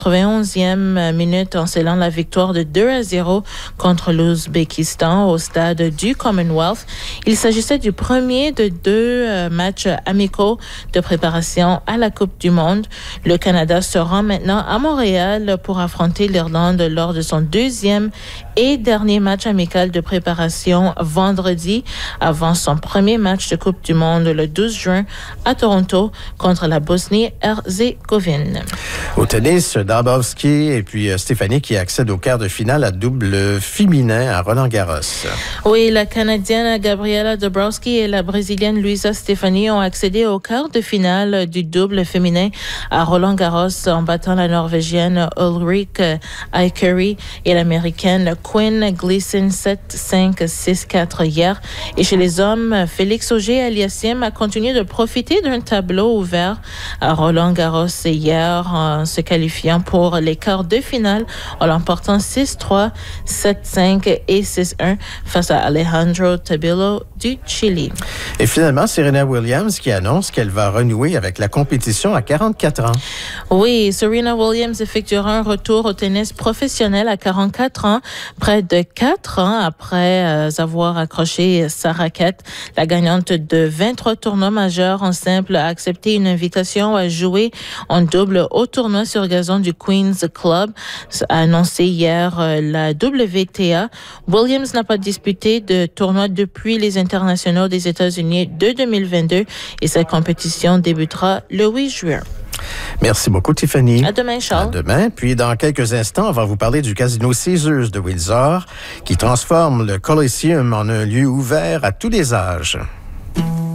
91e minute en scellant la victoire de 2-0 contre l'Ouzbékistan au stade du Commonwealth. Il s'agissait du premier de deux matchs amicaux de préparation à la Coupe du Monde. Le Canada se rend maintenant à Montréal pour affronter l'Irlande lors de son deuxième et dernier match amical de préparation vendredi avant son premier match de Coupe du Monde le 12 juin à Toronto contre la Bosnie-Herzégovine. Au tennis, Dabrowski et puis Stéphanie qui accèdent au quart de finale à double féminin à Roland-Garros. Oui, la Canadienne Gabriela Dabrowski et la Brésilienne Luisa Stefani ont accédé au quart de finale du double féminin à Roland-Garros en battant la Norvégienne Ulrike Aikeri et l'Américaine Quinn Gleason 7-5, 6-4 hier. Et chez les hommes, Félix Auger-Aliassime a continué de profiter d'un tableau ouvert à Roland-Garros hier en se qualifiant pour les quarts de finale en l'emportant 6-3, 7-5 et 6-1 face à Alejandro Tabilo du Chili. Et finalement, Serena Williams qui annonce qu'elle va renouer avec la compétition à 44 ans. Oui, Serena Williams effectuera un retour au tennis professionnel à 44 ans, près de 4 ans après avoir accroché sa raquette. La gagnante de 23 tournois majeurs en simple a accepté une invitation à jouer en double au tournoi sur gazon du Queen's Club, a annoncé hier la WTA. Williams n'a pas disputé de tournoi depuis les internationaux des États-Unis de 2022 et sa compétition débutera le 8 juin. Merci beaucoup, Tiffany. À demain, Charles. À demain. Puis, dans quelques instants, on va vous parler du casino Caesars de Windsor qui transforme le Coliseum en un lieu ouvert à tous les âges.